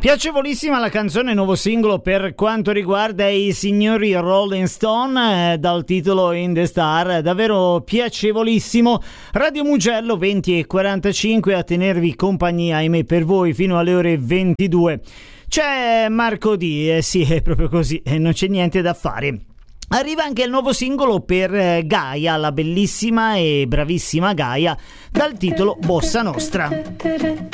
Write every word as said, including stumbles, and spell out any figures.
Piacevolissima la canzone, nuovo singolo per quanto riguarda i signori Rolling Stone, eh, dal titolo In The Star, davvero piacevolissimo. Radio Mugello venti e quarantacinque a tenervi compagnia, ahimè per voi, fino alle ore ventidue. C'è Marco D, eh, sì, è proprio così, e eh, non c'è niente da fare. Arriva anche il nuovo singolo per Gaia, la bellissima e bravissima Gaia, dal titolo Bossa Nostra.